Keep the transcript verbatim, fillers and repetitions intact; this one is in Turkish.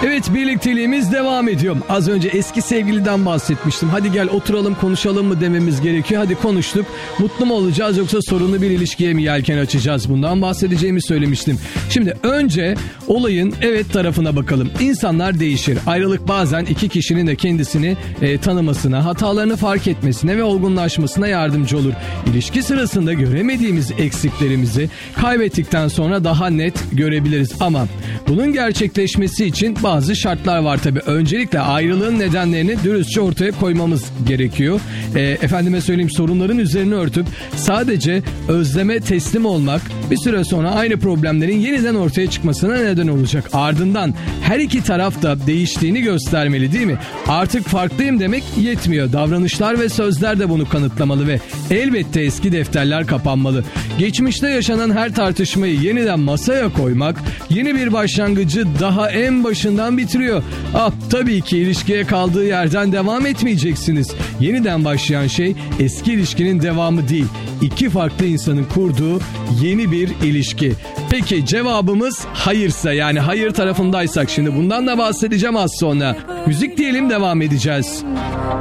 Evet, birlikteliğimiz devam ediyor. Az önce eski sevgiliden bahsetmiştim. Hadi gel oturalım konuşalım mı dememiz gerekiyor. Hadi konuştuk. Mutlu mu olacağız yoksa sorunlu bir ilişkiye mi yelken açacağız? Bundan bahsedeceğimi söylemiştim. Şimdi önce olayın evet tarafına bakalım. İnsanlar değişir. Ayrılık bazen iki kişinin de kendisini e, tanımasına, hatalarını fark etmesine ve olgunlaşmasına yardımcı olur. İlişki sırasında göremediğimiz eksiklerimizi kaybettikten sonra daha net görebiliriz. Ama bunun gerçekleşmesi için bazı şartlar var tabii. Öncelikle ayrılığın nedenlerini dürüstçe ortaya koymamız gerekiyor. E, efendime söyleyeyim, sorunların üzerine örtüp sadece özleme teslim olmak bir süre sonra aynı problemlerin yeniden ortaya çıkmasına neden olacak. Ardından her iki taraf da değiştiğini göstermeli, değil mi? Artık farklıyım demek yetmiyor. Davranışlar ve sözler de bunu kanıtlamalı ve elbette eski defterler kapanmalı. Geçmişte yaşanan her tartışmayı yeniden masaya koymak yeni bir başlangıcı daha en başından bitiriyor. Ah, tabii ki ilişkiye kaldığı yerden devam etmeyeceksiniz. Yeniden başlayan şey eski ilişkinin devamı değil, İki farklı insanın kurduğu yeni bir ilişki. Peki cevabımız hayırsa, yani hayır tarafındaysak, şimdi bundan da bahsedeceğim az sonra. Müzik diyelim, devam edeceğiz.